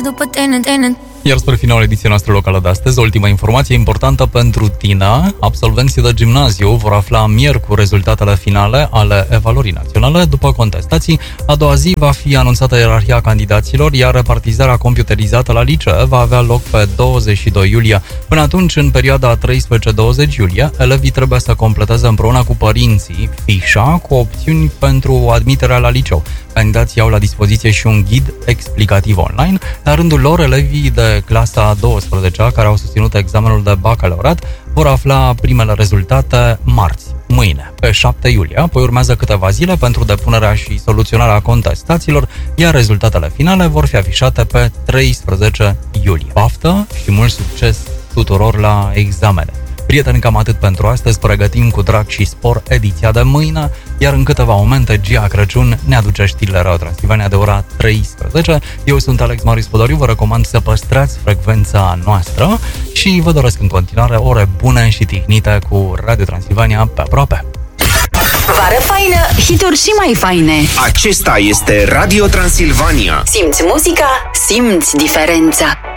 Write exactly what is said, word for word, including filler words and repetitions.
după tine, tine. Iar spre finalul ediției noastre locală de astăzi, ultima informație importantă pentru tine. Absolvenții de gimnaziu vor afla miercuri rezultatele finale ale evaluării naționale. După contestații, a doua zi va fi anunțată ierarhia candidaților, iar repartizarea computerizată la licee va avea loc pe douăzeci și doi iulie. Până atunci, în perioada treisprezece douăzeci iulie, elevii trebuie să completeze împreună cu părinții fișa cu opțiuni pentru admiterea la liceu. Candidații au la dispoziție și un ghid explicativ online. La rândul lor, elevii de clasa a douăsprezecea, care au susținut examenul de bacalaureat, vor afla primele rezultate marți, mâine, pe șapte iulie. Apoi urmează câteva zile pentru depunerea și soluționarea contestațiilor, iar rezultatele finale vor fi afișate pe treisprezece iulie. Baftă și mult succes tuturor la examene! Prieteni, cam atât pentru astăzi. Pregătim cu drag și spor ediția de mâine, iar în câteva momente Gia Crăciun ne aduce știrile Radio Transilvania de ora treisprezece. Eu sunt Alex Marius Podoriu, vă recomand să păstrați frecvența noastră și vă doresc în continuare ore bune și tihnite cu Radio Transilvania pe aproape. Vară faină, hituri și mai faine. Acesta este Radio Transilvania. Simți muzica, simți diferența.